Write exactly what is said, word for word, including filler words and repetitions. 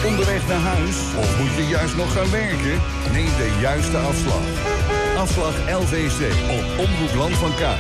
Onderweg naar huis? Of moet je juist nog gaan werken? Neem de juiste afslag. Afslag L V C op Omroep Land van Kaart.